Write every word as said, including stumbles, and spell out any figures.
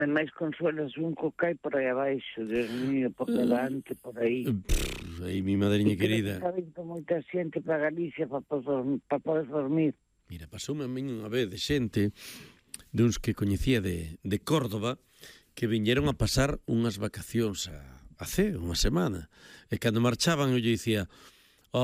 E máis consuelos un co cai por aí abaixo, Dios mío, por delante, por aí. Pff, aí, mi madriña querida. Está vindo moita xente para Galicia para poder, para poder dormir. Mira, pasoume a min unha vez de xente duns que coñecía de, de Córdoba que viñeron a pasar unhas vacacións a, a ce, unha semana. E cando marchaban eu lle dicía: